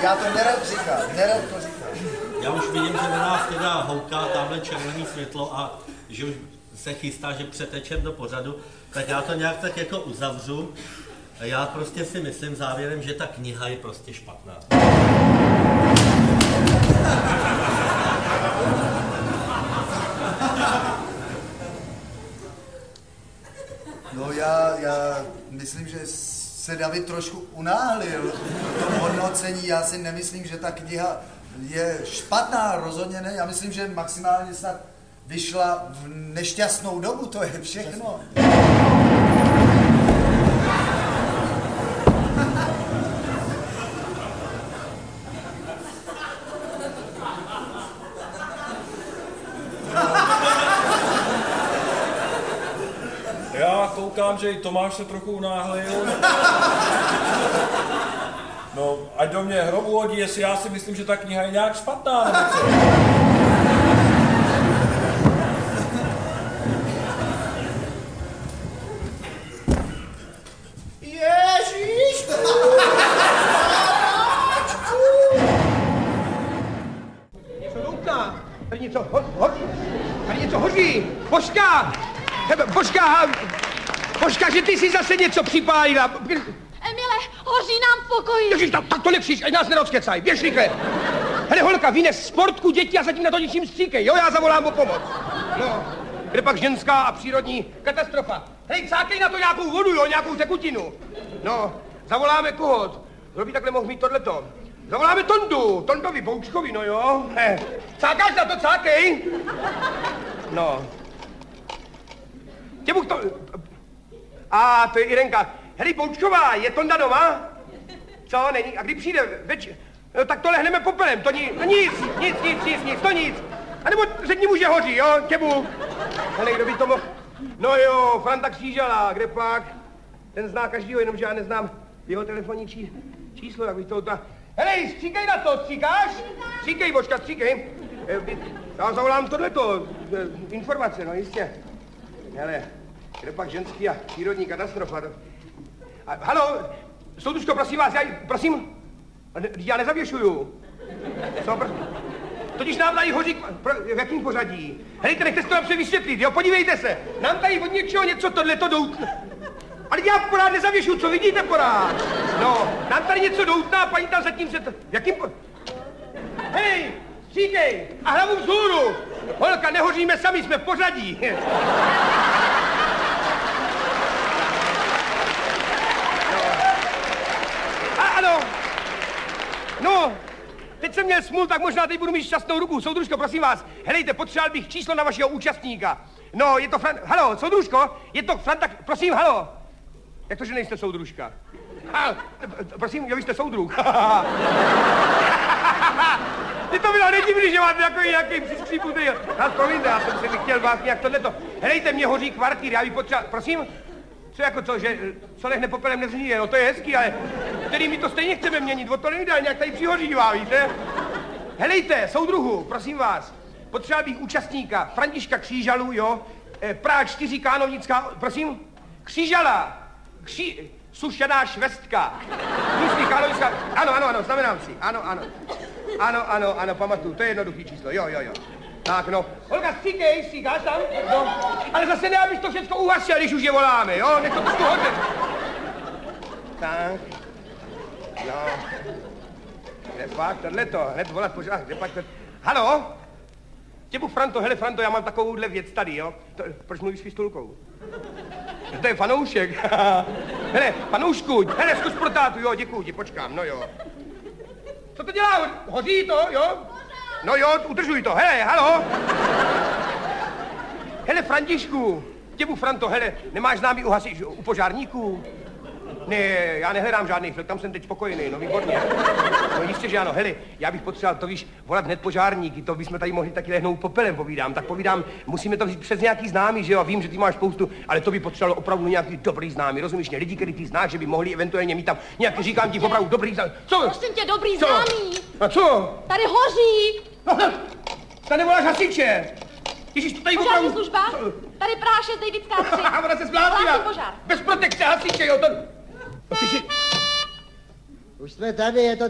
Já to nerad to říkám. Já už vidím, že na nás teda houká tamhle červený světlo a že už se chystá, že přetečem do pořadu, tak já to nějak tak jako uzavřu. Já prostě si myslím závěrem, že ta kniha je prostě špatná. No já myslím, že se David trošku unáhlil v tom hodnocení. Já si nemyslím, že ta kniha je špatná, rozhodně ne. Já myslím, že maximálně snad vyšla v nešťastnou dobu, to je všechno. Já koukám, že i Tomáš se trochu unáhlil. No, ať do mě hrobu hodí, jestli já si myslím, že ta kniha je nějak špatná, nebo co? Ježíš! Něco doutná. Tady něco hoří. Tady něco hoří. Božka! Božka, že ty si zase něco připálila. Emile, hoří nám v pokoji. Ježíš, tak to nekříš, ať nás nerozkecaj. Běž rychle. Hele, holka, vynes sportku děti a zatím na to ničím stříkej, jo? Já zavolám o pomoc. No, kde pak ženská a přírodní katastrofa. Hej, cákej na to nějakou vodu, jo? Nějakou tekutinu. No, zavoláme koho? Kdo by takhle mohl mít tohleto? Zavoláme Tondovi Boučkovi, no jo? Cákáš na to, cákej. No. Těbuch to... A to je Irenka. Hej, Boučková, je Tonda doma? Co, není? A kdy přijde? No, tak to lehneme popelem, to nic, to nic. A nebo řekni mu, že hoří, jo, Těbuch. Hele, kdo by to mohl... No jo, Franta Křížala, kde pak? Ten zná každýho, jenomže já neznám jeho telefonní číslo, jak bych to... Hele, stříkej na to, stříkáš? Stříkej, Božka, stříkej. Já zavolám tohleto, informace, no jistě. Hele, kde pak ženský a přírodní katastrofa. Haló, soudružko, prosím vás, prosím, já nezavěšuju. Co, totiž nám tady hoří, v jakým pořadí? Helejte, nechte si to napřed vysvětlit, jo, podívejte se. Nám tady od něčeho něco tohleto doutne. Ale já pořád nezavěšuju, co vidíte pořád? No, nám tady něco doutná, paní tam zatím se to... V jakým Hej, stříkej a hlavu vzhůru. Holka, nehoříme sami, jsme v pořadí. No, teď jsem měl smůl, tak možná teď budu mít šťastnou ruku. Soudružko, prosím vás, helejte, potřeboval bych číslo na vašeho účastníka. No, je to Halo, soudružko, je to Franta... Prosím, halo. Jak to, že nejste soudružka? Prosím, jo, vy jste soudruh. Ty to bylo nedivný, že máte jako nějaký přiskříputý. Promiňte, já jsem si chtěl vás nějak tohleto. Helejte, mě hoří kvartír, já bych potřeboval... Prosím? Co jako co, že co lehne popelem nezhníje, no to je hezký, ale který my to stejně chceme měnit, o to nejde, nějak tady přihořívá, víte? Helejte, soudruhu, prosím vás, potřeboval bych účastníka, Františka Křížalu, jo, Praha 4, Kánovnická, prosím, Křížala, sušená švestka, Tlustý, Kánovnická, ano, znamenám si, ano, pamatuju, to je jednoduchý číslo, jo. Tak no, Olga, stříkáš tam? No, ale zase ne, abych to všecko uhasil, když už je voláme, jo? Nech to trošku hodně. Tak, no. Kde pak, tohleto, hned volat pořád, kde pak to... Halo? Těbuch, Franto, hele, Franto, já mám takovouhle věc tady, jo? Proč mluvíš s pistolkou? To je fanoušek. Hele, fanoušku, hele, zkus pro tátu, jo, děkuju ti, počkám, no jo. Co to dělá? Hoří to, jo? No jo, udržuj to, hele, halo. Hele, Františku, Těbuch, Franto, hele, nemáš známý u požárníků? Ne, já nehledám žádný flek, tam jsem teď spokojený, no výborně. No jistě, že ano, hele, já bych potřeboval, to víš, volat hned požárníky, to bychom tady mohli taky lehnout popelem, povídám, musíme to vzít přes nějaký známý, že jo, vím, že ty máš spoustu, ale to by potřebovalo opravdu nějaký dobrý známý, rozumíš mě, lidi, který ty znáš, že by mohli eventuálně mít tam nějaký, říkám ti, opravdu dobrý známý. Co? Prosím tě, dobrý známý. A co? Tady hoří. No, tady voláš hasiče. Ježíš, to tady požární opravdu... služba? Tady Praha 6, Davidská 3. Ona se zbláznila. Požár. Bez protekce hasiče, jo, to... Už jsme tady, je to